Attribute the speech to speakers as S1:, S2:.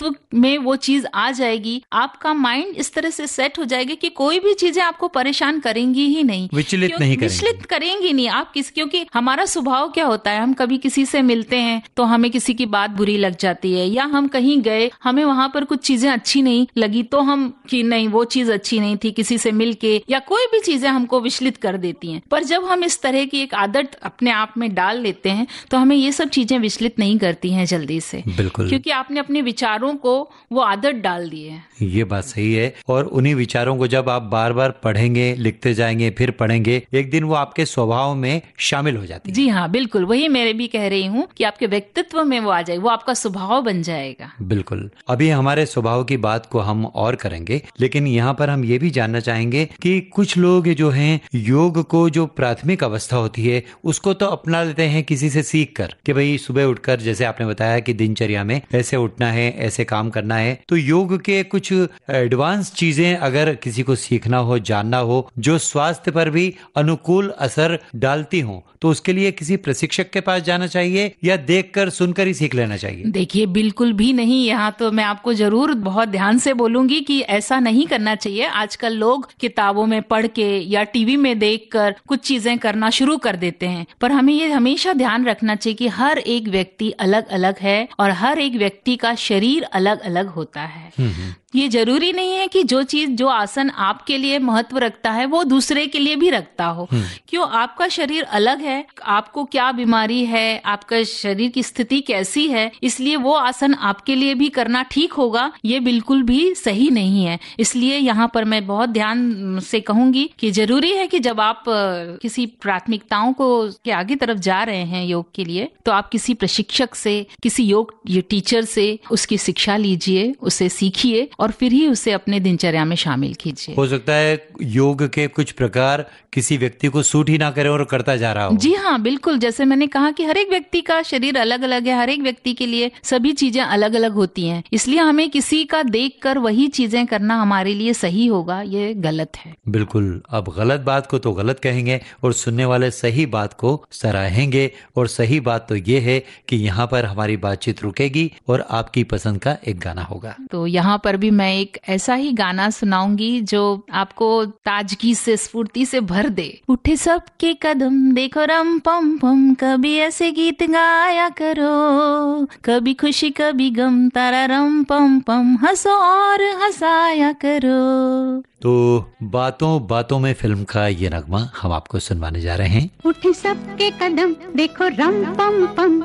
S1: व्यक्तित्व में वो चीज आ जाएगी, आपका माइंड इस तरह से सेट हो जाएगा कि कोई भी चीजें आपको परेशान करेंगी ही नहीं, विचलित करेंगी नहीं आप क्योंकि हमारा स्वभाव क्या होता है, हम कभी किसी से मिलते हैं तो हमें किसी की बात बुरी लग जाती है, या हम कहीं गए हमें वहां पर कुछ चीजें अच्छी नहीं लगी तो हम कि नहीं वो चीज अच्छी नहीं थी, किसी से मिलके या कोई भी चीजें हमको विचलित कर देती हैं। पर जब हम इस तरह की एक आदत अपने आप में डाल लेते हैं तो हमें ये सब चीजें विचलित नहीं करती हैं जल्दी से,
S2: बिल्कुल,
S1: क्योंकि आपने अपने विचारों को वो आदत डाल दी है।
S2: ये बात सही है। और उन्हीं विचारों को जब आप बार बार पढ़ेंगे, लिखते जाएंगे, फिर पढ़ेंगे, एक दिन वो आपके स्वभाव में शामिल हो जाती है।
S1: जी हाँ, बिल्कुल, वही मैं भी कह रही हूँ कि आपके व्यक्तित्व में वो आ जाए, वो आपका स्वभाव बन जाएगा।
S2: बिल्कुल। अभी हमारे स्वभाव की बात को हम और करेंगे, लेकिन यहाँ पर हम ये भी जानना चाहेंगे कि कुछ लोग जो हैं योग को जो प्राथमिक अवस्था होती है उसको तो अपना लेते हैं किसी से सीख कर, कि भाई सुबह उठकर जैसे आपने बताया कि दिनचर्या में ऐसे उठना है, ऐसे काम करना है। तो योग के कुछ एडवांस चीजें अगर किसी को सीखना हो, जानना हो, जो स्वास्थ्य पर भी अनुकूल असर डालती हो, तो उसके लिए किसी प्रशिक्षक के पास जाना चाहिए या देखकर सुनकर ही सीख लेना चाहिए?
S1: देखिए, बिल्कुल भी नहीं। यहाँ तो मैं आपको जरूर बहुत ध्यान से बोलूंगी कि ऐसा नहीं करना चाहिए। आजकल लोग किताबों में पढ़ के या टीवी में देखकर कुछ चीजें करना शुरू कर देते हैं, पर हमें ये हमेशा ध्यान रखना चाहिए कि हर एक व्यक्ति अलग अलग है और हर एक व्यक्ति का शरीर अलग अलग होता है। ये जरूरी नहीं है कि जो आसन आपके लिए महत्व रखता है वो दूसरे के लिए भी रखता हो। क्यों? आपका शरीर अलग है, आपको क्या बीमारी है, आपका शरीर की स्थिति कैसी है, इसलिए वो आसन आपके लिए भी करना ठीक होगा, ये बिल्कुल भी सही नहीं है। इसलिए यहाँ पर मैं बहुत ध्यान से कहूंगी कि जरूरी है कि जब आप किसी प्राथमिकताओं को के आगे तरफ जा रहे हैं योग के लिए, तो आप किसी प्रशिक्षक से, किसी योग टीचर से उसकी शिक्षा लीजिए, उसे सीखिए और फिर ही उसे अपने दिनचर्या में शामिल कीजिए।
S2: हो सकता है योग के कुछ प्रकार किसी व्यक्ति को सूट ही ना करे और करता जा रहा हो।
S1: जी हाँ, बिल्कुल, जैसे मैंने कहा कि हर एक व्यक्ति का शरीर अलग अलग है, हर एक व्यक्ति के लिए सभी चीजें अलग अलग होती हैं, इसलिए हमें किसी का देखकर वही चीजें करना हमारे लिए सही होगा, ये गलत है।
S2: बिल्कुल, अब गलत बात को तो गलत कहेंगे और सुनने वाले सही बात को सराहेंगे। और सही बात तो ये है कि यहाँ पर हमारी बातचीत रुकेगी और आपकी पसंद का एक गाना होगा।
S1: तो यहाँ पर भी मैं एक ऐसा ही गाना सुनाऊंगी जो आपको ताजगी से, स्फूर्ति से भर दे। उठे सबके कदम देखो रम पम पम, कभी ऐसे गीत गाया करो, कभी खुशी कभी गम, तारा रम पम पम, हंसो और हंसाया करो।
S2: तो बातों बातों में फिल्म का ये नगमा हम आपको सुनवाने जा रहे हैं।
S3: उठे सबके कदम देखो रम पम पम,